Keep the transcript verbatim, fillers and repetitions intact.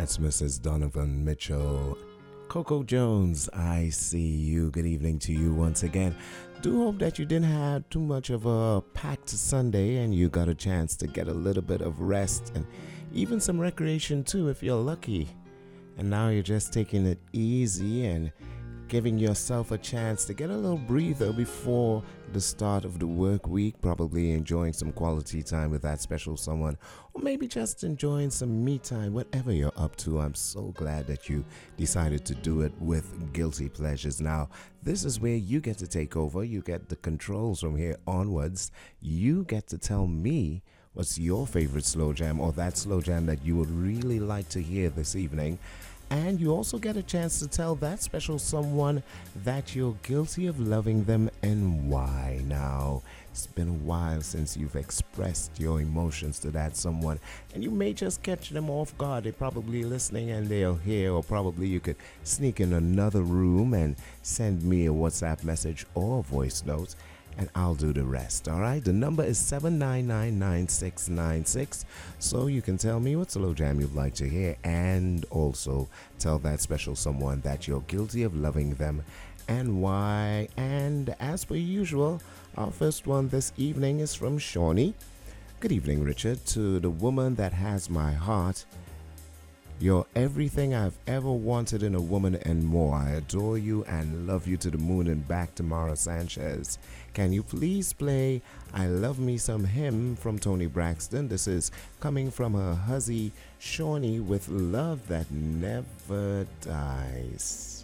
That's Missus Donovan Mitchell. Coco Jones, I see you. Good evening to you once again. Do hope that you didn't have too much of a packed Sunday and you got a chance to get a little bit of rest and even some recreation too if you're lucky. And now you're just taking it easy and giving yourself a chance to get a little breather before the start of the work week, probably enjoying some quality time with that special someone, or maybe just enjoying some me time, whatever you're up to. I'm so glad that you decided to do it with Guilty Pleasures. Now, this is where you get to take over. You get the controls from here onwards. You get to tell me what's your favorite slow jam or that slow jam that you would really like to hear this evening. And you also get a chance to tell that special someone that you're guilty of loving them and why. Now, it's been a while since you've expressed your emotions to that someone, and you may just catch them off guard. They're probably listening and they'll hear, or probably you could sneak in another room and send me a WhatsApp message or a voice note, and I'll do the rest. All right, the number is seven nine nine nine six nine six, so you can tell me what slow jam you'd like to hear, and also tell that special someone that you're guilty of loving them and why. And as per usual, our first one this evening is from Shawnee. Good evening, Richard. To the woman that has my heart, you're everything I've ever wanted in a woman and more. I adore you and love you to the moon and back, Tamara Sanchez. Can you please play I Love Me Some Him from Tony Braxton? This is coming from her huzzy Shawnee with Love That Never Dies.